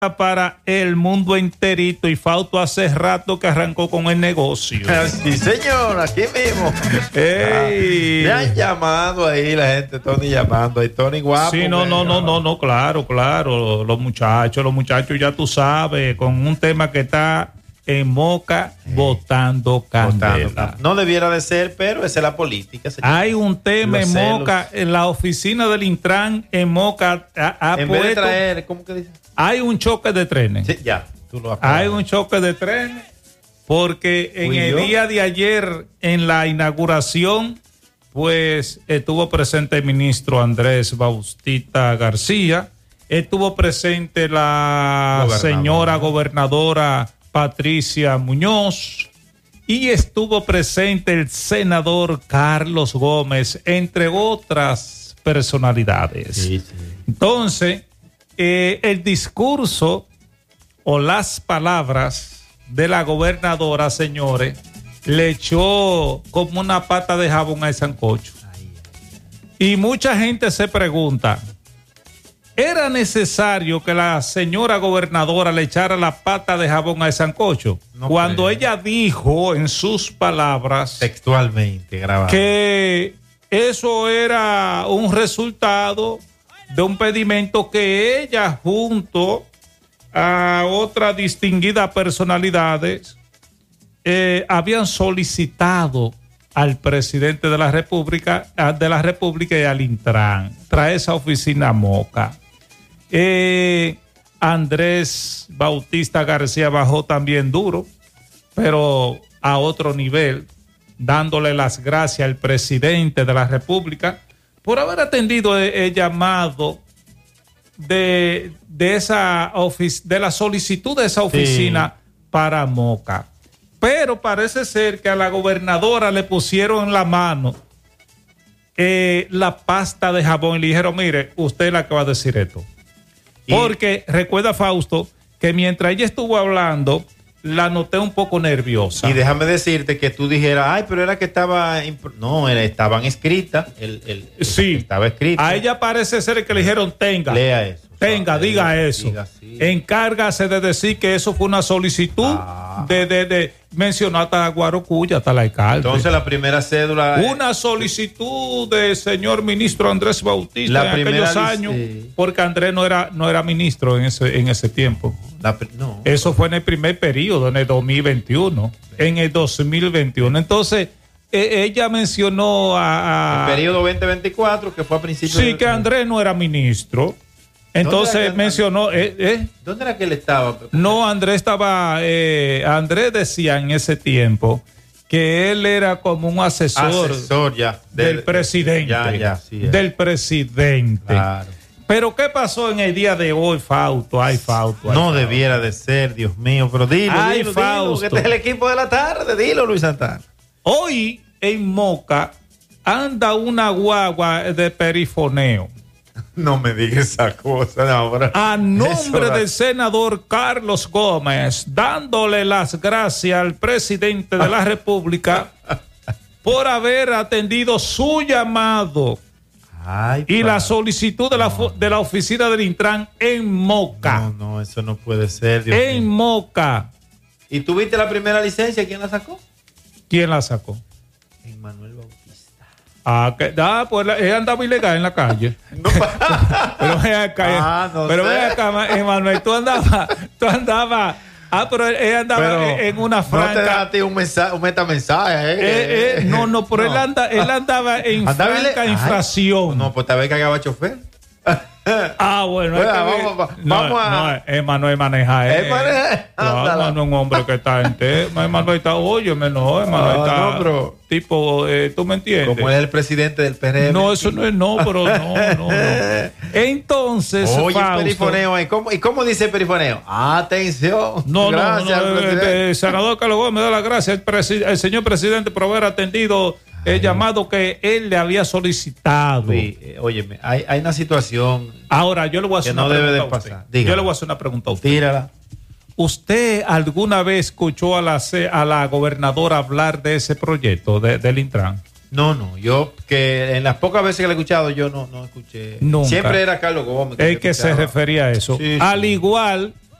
para el mundo enterito y Fausto hace rato que arrancó con el negocio. Sí, señor, aquí mismo. Ey. Me han llamado ahí la gente, Tony llamando ahí, Tony guapo. Sí, no, claro. Los muchachos ya tú sabes, con un tema que está en Moca, botando candela. No debiera de ser, pero esa es la política, señor. Hay un tema en Moca, en la oficina del Intran en Moca en vez de traer, ¿cómo que dice? Hay un choque de trenes. Sí, ya, tú lo acabas. Hay un choque de trenes porque en el día de ayer, en la inauguración, pues estuvo presente el ministro Andrés Bautista García, estuvo presente la señora gobernadora Patricia Muñoz y estuvo presente el senador Carlos Gómez, entre otras personalidades. Sí. Entonces, el discurso o las palabras de la gobernadora, señores, le echó como una pata de jabón al sancocho. Y mucha gente se pregunta, ¿era necesario que la señora gobernadora le echara la pata de jabón al sancocho? No, cuando ella dijo en sus palabras textualmente grabado que eso era un resultado de un pedimento que ella junto a otras distinguidas personalidades habían solicitado al presidente de la República y al Intran trae esa oficina a Moca. Andrés Bautista García bajó también duro, pero a otro nivel, dándole las gracias al presidente de la República por haber atendido el llamado de la solicitud de esa oficina para Moca. Pero parece ser que a la gobernadora le pusieron en la mano la pasta de jabón y le dijeron, mire, usted es la que va a decir esto. Porque recuerda, Fausto, que mientras ella estuvo hablando, la noté un poco nerviosa. Y déjame decirte que tú dijeras, ay, pero era que estaba... No, estaban escritas. Sí. Estaba escrita. A ella parece ser que le dijeron, tenga. Lea eso. Diga eso. Diga, sí. Encárgase de decir que eso fue una solicitud de mencionar hasta Guarocuya, hasta la alcalde. Entonces la primera cédula... Una solicitud del señor ministro Andrés Bautista en aquellos años, porque Andrés no era ministro en ese tiempo. No. Eso fue en el primer periodo, en el 2021. En el 2021. Entonces, ella mencionó el periodo 2024, que fue a principios... Sí, que Andrés no era ministro. Entonces mencionó... ¿Dónde era que él estaba? No, Andrés decía en ese tiempo que él era como un asesor ya del presidente. Del presidente. Claro. Pero ¿qué pasó en el día de hoy, Fausto? No debiera de ser, Dios mío, pero dilo, Fausto. que este es el equipo de la tarde, dilo, Luis Santana. Hoy en Moca anda una guagua de perifoneo. No me digas esa cosa, no, a nombre del senador Carlos Gómez, dándole las gracias al presidente de la República por haber atendido su llamado y la solicitud de la oficina del Intran en Moca. No, eso no puede ser, Dios en mío. Moca. ¿Y tuviste la primera licencia? ¿Quién la sacó? ¿Quién la sacó? Manuel Bautista. Pues él andaba ilegal en la calle. No, pero ve acá, Emanuel, tú andabas. Pero él andaba en una franca. No te da a ti un metamensaje. Pero él andaba en franca infracción. No, pues tal vez que hagaba chofer. Bueno, vamos a Emanuel maneja Emanuel es un hombre que está en tema. Emanuel está, Emanuel está tipo, tú me entiendes, como él es el presidente del PRM. No, eso no es pero no. Entonces, oye, perifoneo ahí. ¿Y cómo dice perifoneo? Atención. Gracias, el senador Carlos Gómez me da las gracias al señor presidente por haber atendido el llamado que él le había solicitado. Óyeme, hay una situación. Ahora, yo le voy a hacer una pregunta a usted. Yo le voy a hacer una pregunta a usted. Tírala. ¿Usted alguna vez escuchó a la gobernadora hablar de ese proyecto del Intran? No, yo que en las pocas veces que lo he escuchado, yo no escuché. Nunca. Siempre era Carlos Gómez. Que se refería a eso. Sí, Al igual